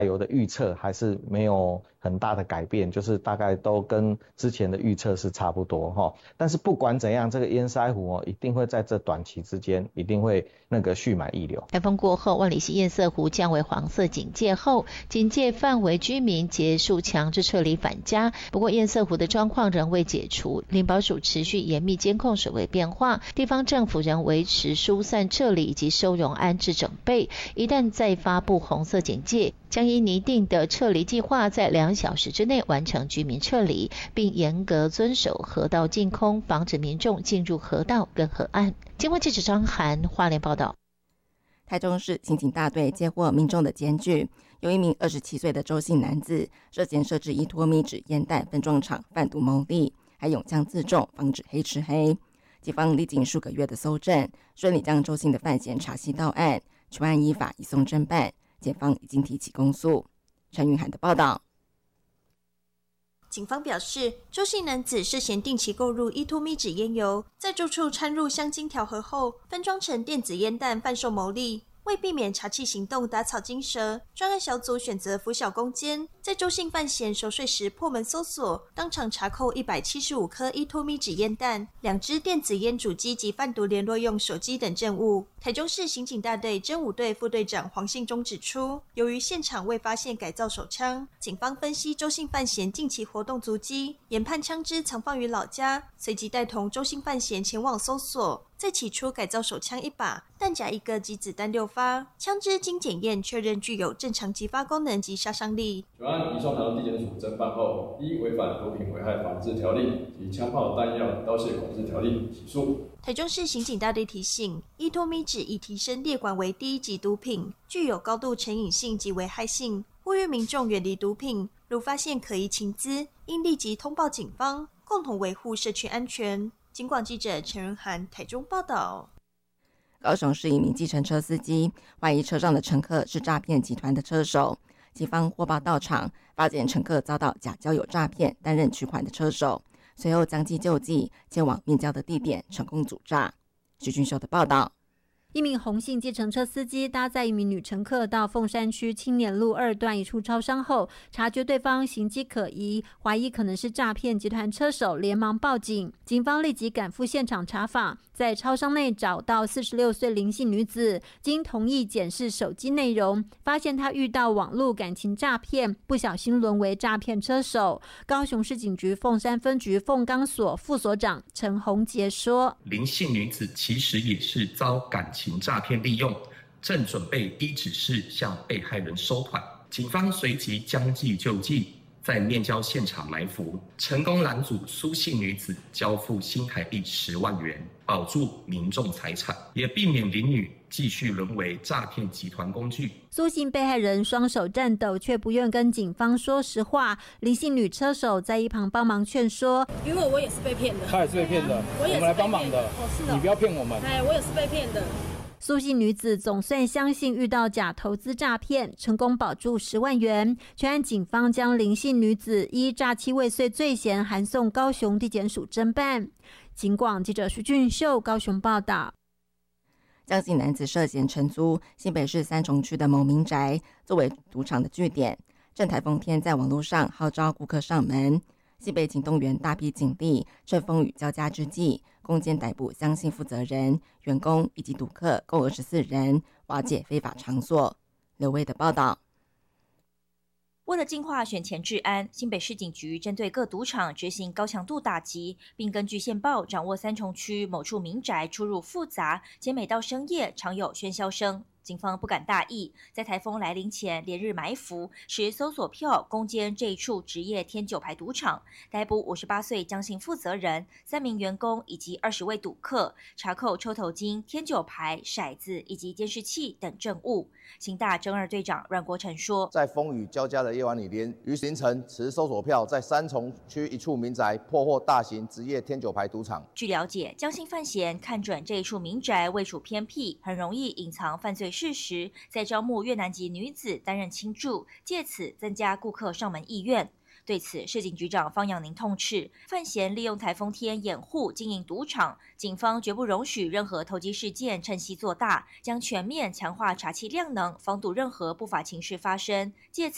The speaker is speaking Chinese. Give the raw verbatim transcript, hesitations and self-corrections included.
油的预测还是没有很大的改变，就是大概都跟之前的预测是差不多哈。但是不管怎样，这个堰塞湖哦，一定会在这短期之间一定会那个蓄满溢流。 台风过后，万里溪堰塞湖降为黄色警戒后，警戒范围居民结束强制撤离返家。不过堰塞湖的状况仍未解除，林保署持续严密监控水位变化，地方政府仍维持疏散撤离以及收容安置整备。一旦再发布红色警戒，将依拟定的撤离计划，在两小时之内完成居民撤离，并严格遵守河道净空，防止民众进入河道跟河岸。经贸记者张涵花莲报道。 台中市刑警大队接获民众的检举，有一名二十七岁的周姓男子涉嫌设置依托咪纸烟弹分装厂贩毒牟利，还拥枪自重，防止黑吃黑。警方历经数个月的搜证，顺利将周姓的犯嫌查悉到案，全案依法移送侦办，检方已经提起公诉。陈云涵的报道。 警方表示，周姓男子涉嫌定期购入依托咪纸烟油，在住处掺入香精调和后，分装成电子烟弹贩售牟利。为避免查缉行动打草惊蛇，专案小组选择拂晓攻坚，在周姓犯嫌熟睡时破门搜索，当场查扣一百七十五颗依托咪纸烟弹、两支电子烟主机及贩毒联络用手机等证物。台中市刑警大队侦五队副队长黄信忠指出，由于现场未发现改造手枪，警方分析周姓犯嫌近期活动足迹，研判枪支藏放于老家，随即带同周姓犯嫌前往搜索。在起初改造手枪一把，弹夹一个及子弹六发，枪支经检验确认具有正常击发功能及杀伤力。 本案移送台中地检署侦办后，依违反毒品危害防治条例及枪炮弹药刀械管制条例起诉。 台中市刑警大队提醒，依托咪纸已提升列管为第一级毒品，具有高度成瘾性及危害性，呼吁民众远离毒品，如发现可疑情资，应立即通报警方，共同维护社区安全。警广记者陈仁涵台中报道。 高雄市一名计程车司机怀疑车上的乘客是诈骗集团的车手，警方获报到场，发现乘客遭到假交友诈骗，担任取款的车手，随后将其救济，前往面交的地点成功阻诈。徐俊秀的报道。 一名洪姓计程车司机搭载一名女乘客到凤山区青年路二段一处超商后，察觉对方行迹可疑，怀疑可能是诈骗集团车手，连忙报警。警方立即赶赴现场查访，在超商内找到四十六岁林姓女子，经同意检视手机内容，发现她遇到网络感情诈骗，不小心沦为诈骗车手。高雄市警局凤山分局凤冈所副所长陈宏杰说：“ 林姓女子其实也是遭感情情诈骗利用，正准备依指示向被害人收款，警方随即将计就计，在面交现场埋伏，成功拦阻苏姓女子交付新台币十万元，保住民众财产，也避免林女继续沦为诈骗集团工具。” 苏姓被害人双手颤抖，却不愿跟警方说实话。林姓女车手在一旁帮忙劝说：“ 因为我也是被骗的， 她也是被骗的，啊、我, 我们来帮忙的。 哦是哦， 你不要骗我们。 哎，我也是被骗的。” 苏姓女子总算相信遇到假投资诈骗，成功保住十万元。全案警方将林姓女子依诈欺未遂罪嫌函送高雄地检署侦办。警广记者徐俊秀高雄报道。 江姓男子涉嫌承租新北市三重区的某民宅作为赌场的据点，趁台风天在网络上号召顾客上门。新北警动员大批警力，趁风雨交加之际，攻坚逮捕江姓负责人、员工以及赌客共二十四人，瓦解非法场所。刘威的报道。 为了净化选前治安，新北市警局针对各赌场执行高强度打击，并根据线报掌握三重区某处民宅出入复杂，且每到深夜常有喧嚣声。警方不敢大意，在台风来临前连日埋伏，持搜索票攻坚这一处职业天九牌赌场，逮捕五十八岁江姓负责人、三名员工以及二十位赌客，查扣抽头金、天九牌、骰子以及监视器等证物。刑大侦二队长阮国成说：“ 在风雨交加的夜晚里边，于凌晨持搜索票在三重区一处民宅破获大型职业天九牌赌场。 据了解，江姓犯嫌看准这一处民宅位处偏僻，很容易隐藏犯罪事实，在招募越南籍女子担任亲助，借此增加顾客上门意愿。对此，市警局长方阳宁痛斥，犯嫌利用台风天掩护经营赌场，警方绝不容许任何投机事件趁机做大，将全面强化查缉量能，防堵任何不法情事发生，借此